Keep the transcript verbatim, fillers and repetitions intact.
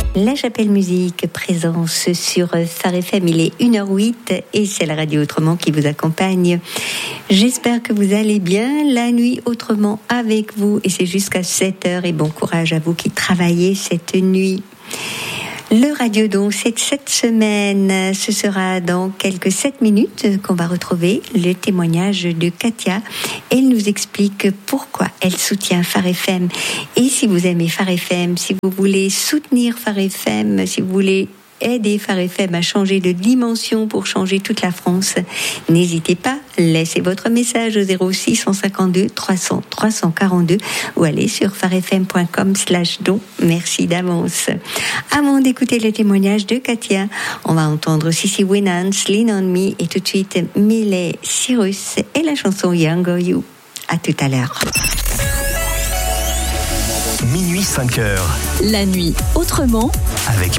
La Chapelle Musique, présence sur Phare F M, il est une heure huit et c'est la radio Autrement qui vous accompagne. J'espère que vous allez bien. La nuit Autrement avec vous et c'est jusqu'à sept heures et bon courage à vous qui travaillez cette nuit. Le radio donc, c'est cette semaine, ce sera dans quelques sept minutes qu'on va retrouver le témoignage de Katia. Elle nous explique pourquoi elle soutient Phare F M. Et si vous aimez Phare F M, si vous voulez soutenir Phare F M, si vous voulez aider Phare F M à changer de dimension pour changer toute la France, n'hésitez pas, laissez votre message au zéro six cent cinquante-deux trois cents trois cent quarante-deux ou allez sur pharefm point com slash don. Merci d'avance. Avant d'écouter le témoignage de Katia, on va entendre Sissy Winans, Lean on Me et tout de suite Miley Cyrus et la chanson Younger You. À tout à l'heure. Minuit cinq heures. La nuit Autrement avec